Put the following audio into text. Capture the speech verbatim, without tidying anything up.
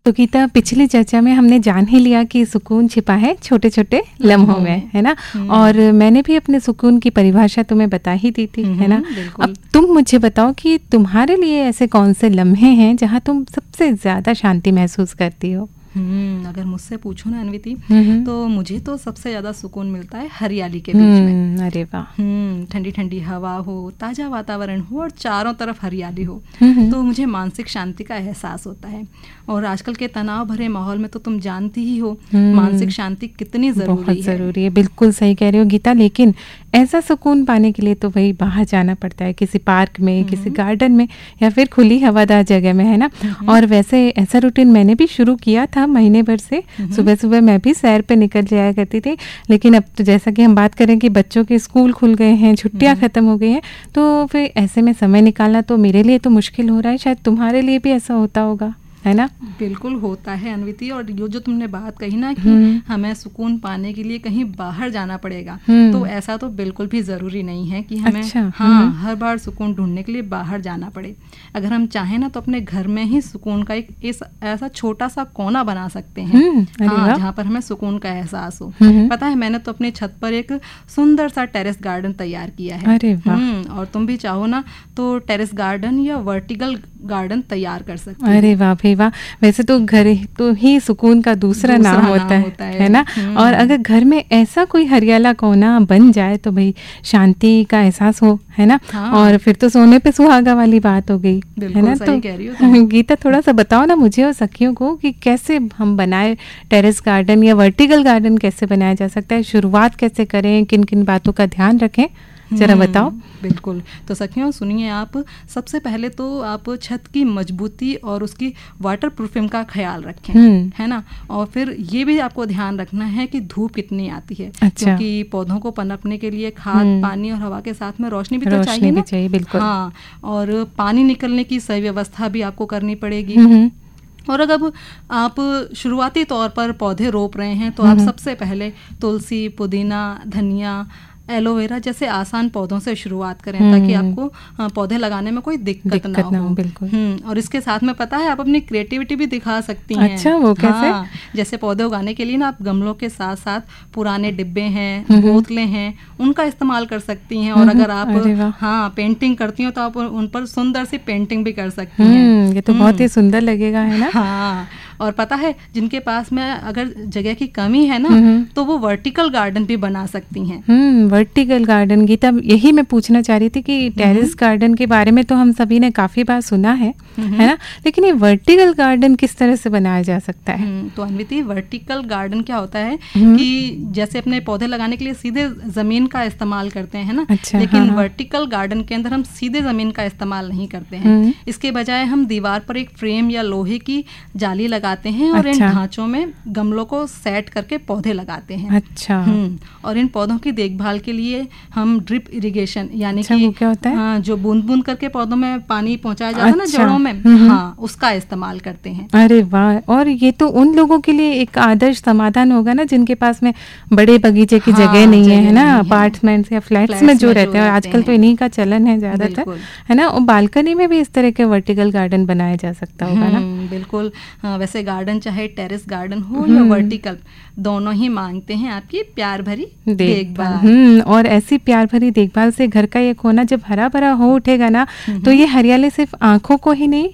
तो गीता, पिछली चर्चा में हमने जान ही लिया कि सुकून छिपा है छोटे छोटे लम्हों में, है ना। और मैंने भी अपने सुकून की परिभाषा तुम्हें बता ही दी थी, है ना। अब तुम मुझे बताओ कि तुम्हारे लिए ऐसे कौन से लम्हे हैं जहाँ तुम सबसे ज्यादा शांति महसूस करती हो। हम्म अगर मुझसे पूछो ना अनविति, तो मुझे तो सबसे ज्यादा सुकून मिलता है हरियाली के बीच में। अरे वाह। हम्म ठंडी ठंडी हवा हो, ताजा वातावरण हो और चारों तरफ हरियाली हो, तो मुझे मानसिक शांति का एहसास होता है। और आजकल के तनाव भरे माहौल में तो तुम जानती ही हो मानसिक शांति कितनी जरूरी बहुत है। जरूरी है, बिल्कुल सही कह रही हो गीता। लेकिन ऐसा सुकून पाने के लिए तो वही बाहर जाना पड़ता है, किसी पार्क में, किसी गार्डन में, या फिर खुली हवादार जगह में, है ना। और वैसे ऐसा रूटीन मैंने भी शुरू किया था महीने भर से। सुबह सुबह मैं भी सैर पे निकल जाया करती थी। लेकिन अब तो जैसा कि हम बात करें कि बच्चों के स्कूल खुल गए हैं, छुट्टियां खत्म हो गई हैं, तो फिर ऐसे में समय निकालना तो मेरे लिए तो मुश्किल हो रहा है। शायद तुम्हारे लिए भी ऐसा होता होगा, है ना। बिल्कुल होता है अनविति। और ये जो तुमने बात कही ना कि हमें सुकून पाने के लिए कहीं बाहर जाना पड़ेगा, तो ऐसा तो बिल्कुल भी जरूरी नहीं है कि हमें अच्छा, हाँ हर बार सुकून ढूंढने के लिए बाहर जाना पड़े। अगर हम चाहें ना तो अपने घर में ही सुकून का एक इस ऐसा छोटा सा कोना बना सकते हैं, हाँ, जहाँ पर हमें सुकून का एहसास हो। पता है, मैंने तो अपने छत पर एक सुंदर सा टेरेस गार्डन तैयार किया है। अरे वाह। और तुम भी चाहो ना तो टेरेस गार्डन या वर्टिकल गार्डन तैयार कर सकते हो। अरे वाह भाई वाह। वैसे तो घर तो ही सुकून का दूसरा, दूसरा नाम, नाम होता, है, होता है, है ना। और अगर घर में ऐसा कोई हरियाला कोना बन जाए तो भाई शांति का एहसास हो, है ना। हाँ। और फिर तो सोने पे सुहागा वाली बात हो गई, है ना। तो कह रही हो गीता, थोड़ा सा बताओ ना मुझे और सखियों को कि कैसे हम बनाए टेरेस गार्डन या वर्टिकल गार्डन, कैसे बनाया जा सकता है, शुरुआत कैसे करें, किन किन बातों का ध्यान रखें, जरा बताओ। बिल्कुल। तो सखियों सुनिए, आप सबसे पहले तो आप छत की मजबूती और उसकी वाटर प्रूफिंग का ख्याल रखें, है ना। और फिर ये भी आपको ध्यान रखना है कि धूप कितनी आती है। अच्छा। क्योंकि पौधों को पनपने के लिए खाद, पानी और हवा के साथ में रोशनी भी तो रोशनी चाहिए भी ना। चाहिए, बिल्कुल। हाँ, और पानी निकलने की सही व्यवस्था भी आपको करनी पड़ेगी। और अगर आप शुरुआती तौर पर पौधे रोप रहे हैं तो आप सबसे पहले तुलसी, पुदीना, धनिया, एलोवेरा जैसे आसान पौधों से शुरुआत करें, ताकि आपको पौधे लगाने में कोई दिक्कत, दिक्कत ना हो, ना हो। बिल्कुल। हम्म और इसके साथ में पता है आप अपनी क्रिएटिविटी भी दिखा सकती हैं। अच्छा, वो कैसे? हाँ, जैसे पौधे उगाने के लिए ना आप गमलों के साथ साथ पुराने डिब्बे हैं, बोतलें हैं, उनका इस्तेमाल कर सकती हैं। और अगर आप हाँ पेंटिंग करती हो तो आप उन पर सुंदर सी पेंटिंग भी कर सकती हैं। ये तो बहुत ही सुंदर लगेगा, है ना। हाँ, और पता है जिनके पास में अगर जगह की कमी है ना, तो वो वर्टिकल गार्डन भी बना सकती हैं। हम्म वर्टिकल गार्डन, गीता यही मैं पूछना चाह रही थी कि टेरेस गार्डन के बारे में तो हम सभी ने काफी बार सुना है, है ना। लेकिन ये वर्टिकल गार्डन किस तरह से बनाया जा सकता है? तो अनविति, वर्टिकल गार्डन क्या होता है कि जैसे अपने पौधे लगाने के लिए सीधे जमीन का इस्तेमाल करते हैं ना। अच्छा, लेकिन हाँ, वर्टिकल गार्डन के अंदर हम सीधे जमीन का इस्तेमाल नहीं करते हैं। इसके बजाय हम दीवार पर एक फ्रेम या लोहे की जाली लगाते हैं और अच्छा, इन ढांचों में गमलों को सेट करके पौधे लगाते हैं। अच्छा। और इन पौधों की देखभाल के लिए हम ड्रिप इरिगेशन यानी अच्छा, कि क्या होता है? हाँ, जो बूंद बूंद करके पौधों में पानी पहुंचाया जाता है ना जड़ों में, हाँ, उसका इस्तेमाल करते हैं। अरे वाह। और ये तो उन लोगों के लिए एक आदर्श समाधान होगा ना जिनके पास में बड़े बगीचे की हाँ, जगह नहीं है, है ना, अपार्टमेंट्स या फ्लैट्स में जो रहते हैं। आजकल तो इन्हीं का चलन है ज्यादातर, है ना। और बालकनी में भी इस तरह के वर्टिकल गार्डन बनाया जा सकता होगा ना। बिल्कुल। वैसे गार्डन चाहे टेरेस गार्डन हो या वर्टिकल, दोनों ही मांगते हैं आपकी प्यार भरी देखभाल। हम्म और ऐसी प्यार भरी देखभाल से घर का ये कोना जब हरा भरा हो उठेगा ना, तो ये हरियाली सिर्फ आंखों को ही नहीं